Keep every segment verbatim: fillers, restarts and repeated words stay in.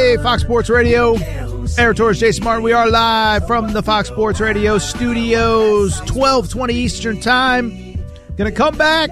Hey, Fox Sports Radio. Air Tours, Jason Martin. We are live from the Fox Sports Radio studios, twelve twenty Eastern Time. Going to come back.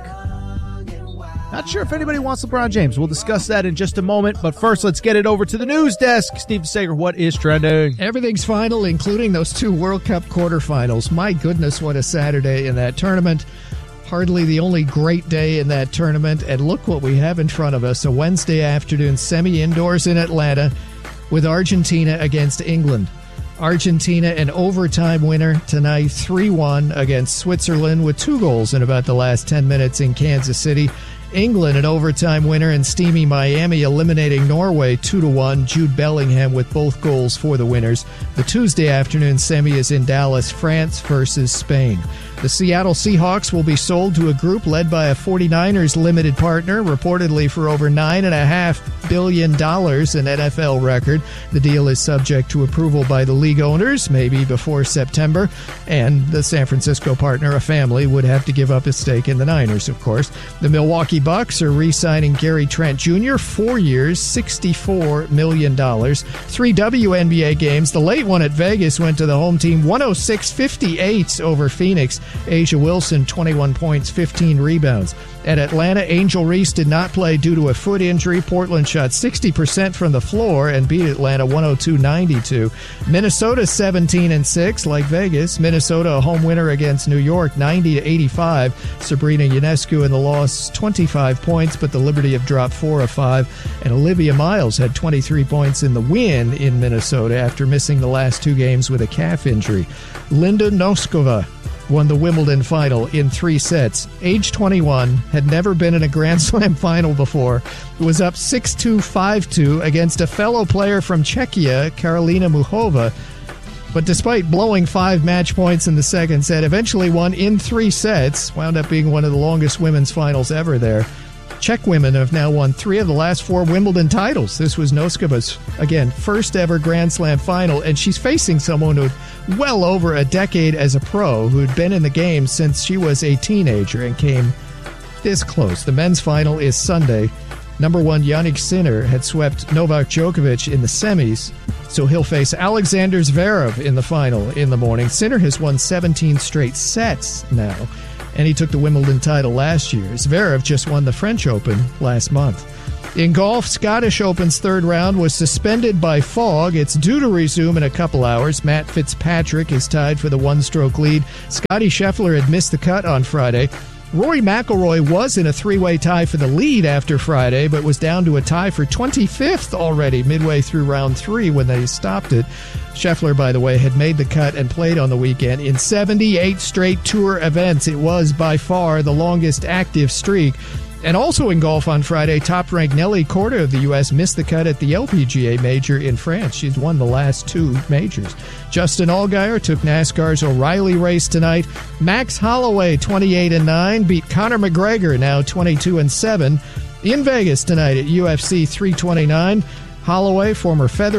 Not sure if anybody wants LeBron James. We'll discuss that in just a moment. But first, let's get it over to the news desk. Steve Sager, what is trending? Everything's final, including those two World Cup quarterfinals. My goodness, what a Saturday in that tournament. Hardly the only great day in that tournament. And look what we have in front of us. A Wednesday afternoon semi-indoors in Atlanta with Argentina against England. Argentina, an overtime winner tonight, three one against Switzerland with two goals in about the last ten minutes in Kansas City. England, an overtime winner in steamy Miami, eliminating Norway two to one. Jude Bellingham with both goals for the winners. The Tuesday afternoon semi is in Dallas, France versus Spain. The Seattle Seahawks will be sold to a group led by a 49ers limited partner, reportedly for over nine point five billion dollars, an N F L record. The deal is subject to approval by the league owners, maybe before September, and the San Francisco partner, a family, would have to give up a stake in the Niners, of course. The Milwaukee Bucks are re-signing Gary Trent Junior, four years, sixty-four million dollars. Three W N B A games. The late one at Vegas went to the home team, one oh six fifty-eight over Phoenix. Asia Wilson, twenty-one points, fifteen rebounds. At Atlanta, Angel Reese did not play due to a foot injury. Portland shot sixty percent from the floor and beat Atlanta one oh two ninety-two. Minnesota seventeen and six, like Vegas. Minnesota a home winner against New York, ninety to eighty-five. Sabrina Ionescu in the loss, twenty-five points, but the Liberty have dropped four of five. And Olivia Miles had twenty-three points in the win in Minnesota after missing the last two games with a calf injury. Linda Noskova won the Wimbledon final in three sets. Age twenty-one, had never been in a Grand Slam final before, was up six two, five two against a fellow player from Czechia, Karolina Muchova, but despite blowing five match points in the second set, eventually won in three sets, wound up being one of the longest women's finals ever there. Czech women have now won three of the last four Wimbledon titles. This was Noskova's, again, first ever Grand Slam final, and she's facing someone who had well over a decade as a pro, who'd been in the game since she was a teenager and came this close. The men's final is Sunday. Number one Jannik Sinner had swept Novak Djokovic in the semis, so he'll face Alexander Zverev in the final in the morning. Sinner has won seventeen straight sets now, and he took the Wimbledon title last year. Zverev just won the French Open last month. In golf, Scottish Open's third round was suspended by fog. It's due to resume in a couple hours. Matt Fitzpatrick is tied for the one-stroke lead. Scottie Scheffler had missed the cut on Friday. Rory McIlroy was in a three-way tie for the lead after Friday, but was down to a tie for twenty-fifth already midway through round three when they stopped it. Scheffler, by the way, had made the cut and played on the weekend in seventy-eight straight tour events. It was by far the longest active streak. And also in golf on Friday, top-ranked Nelly Korda of the U S missed the cut at the L P G A major in France. She's won the last two majors. Justin Allgaier took NASCAR's O'Reilly race tonight. Max Holloway, twenty-eight and nine, beat Conor McGregor, now twenty-two and seven, in Vegas tonight at U F C three twenty-nine. Holloway, former featherweight